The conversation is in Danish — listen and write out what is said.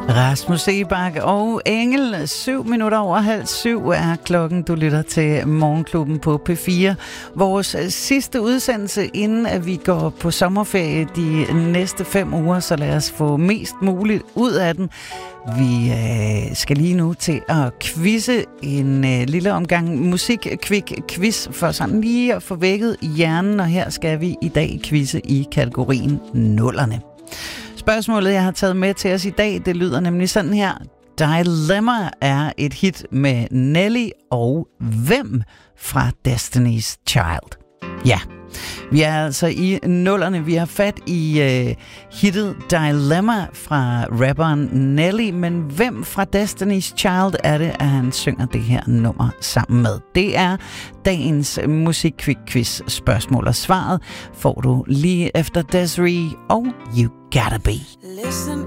Rasmus Seebach og Engel. 7 minutter over 6:30 er klokken. Du lytter til Morgenklubben på P4. Vores sidste udsendelse, inden at vi går på sommerferie de næste 5 uger, så lad os få mest muligt ud af den. Vi skal lige nu til at quizze en lille omgang musik-quiz for sådan lige at få vækket hjernen, og her skal vi i dag quizze i kategorien nullerne. Spørgsmålet, jeg har taget med til os i dag, det lyder nemlig sådan her. Dilemma er et hit med Nelly og hvem fra Destiny's Child? Ja, vi er altså i nullerne. Vi har fat i hittet Dilemma fra rapperen Nelly, men hvem fra Destiny's Child er det, at han synger det her nummer sammen med? Det er dagens musikquiz spørgsmål, og svaret får du lige efter Desiree og You Gotta Be. Listen